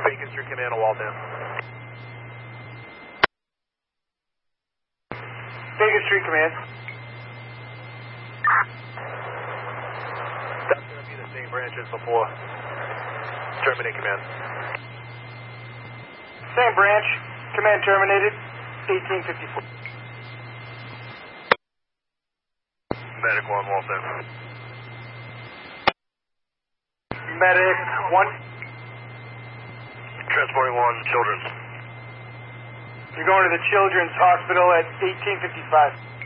Bacon Street Command, Waltham. Bacon Street Command. That's going to be the same branch as before. Terminate command. Same branch. Command terminated. 1854. Medic 1, Waltham. Medic 1. Transporting 1, Children's. You're going to the Children's Hospital at 1855.